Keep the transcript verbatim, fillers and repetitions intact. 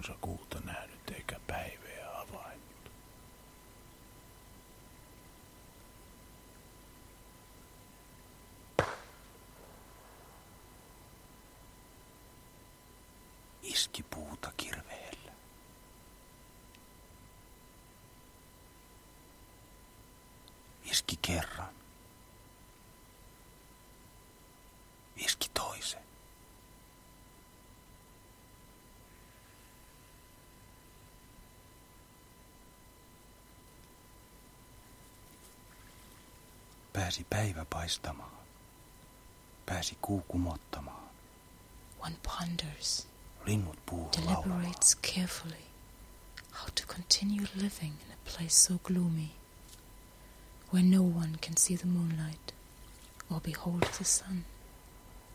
runsakuuta nähnyt eikä päivää havainnut. Iski puuta kirveellä. Iski kerran. Iski toisen. Pääsi päivä paistamaan. Pääsi kuu kumottamaan. One ponders, Linnut puuhun laulamaan. deliberates carefully how to continue living in a place so gloomy, where no one can see the moonlight or behold the sun.